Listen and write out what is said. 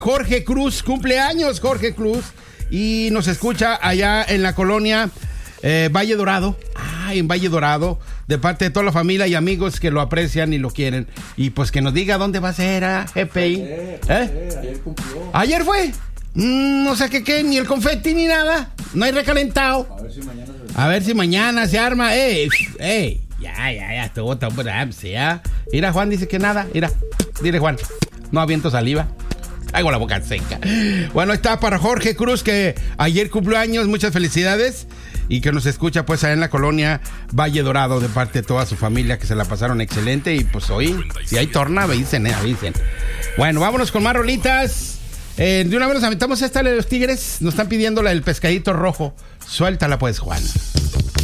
Jorge Cruz, cumpleaños Jorge Cruz, y nos escucha allá en la colonia Valle Dorado. En Valle Dorado, de parte de toda la familia y amigos que lo aprecian y lo quieren. Y pues que nos diga dónde va a ser a GPI. Ayer cumplió. ¿Ayer fue? No sé qué, ni el confeti ni nada. No hay recalentado. A ver si mañana se arma. Ya, estuvo tan buena. Mira, Juan dice que nada. Mira, dile, Juan, no aviento saliva. Hago la boca seca. Bueno, está para Jorge Cruz, que ayer cumplió años. Muchas felicidades. Y que nos escucha pues allá en la colonia Valle Dorado, de parte de toda su familia, que se la pasaron excelente. Y pues hoy, si hay torna, avisen. Bueno, vámonos con más rolitas. De una vez nos aventamos esta de los Tigres. Nos están pidiendo la del pescadito rojo. Suéltala pues, Juan.